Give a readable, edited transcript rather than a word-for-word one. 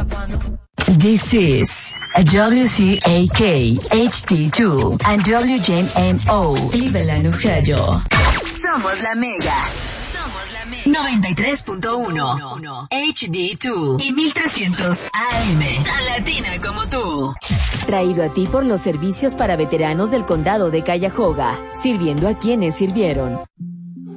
This is WCAK HD2 and WJMO Cleveland, Ohio. Somos la Mega. 93.1 HD2 y 1300 AM. Tan latina como tú. Traído a ti por los servicios para veteranos del condado de Cuyahoga, sirviendo a quienes sirvieron.